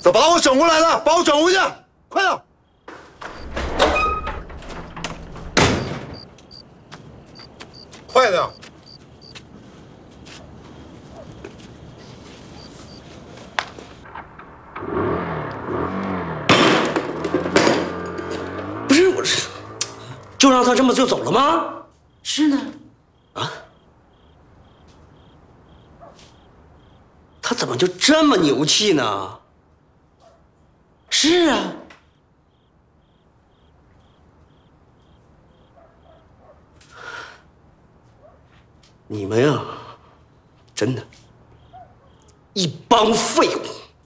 这把我整过来了，把我整回去，快点！快点！ 不是我这，就让他这么就走了吗？ 是呢。 啊？他怎么就这么牛气呢？ 是啊。 你们呀，真的，一帮废物。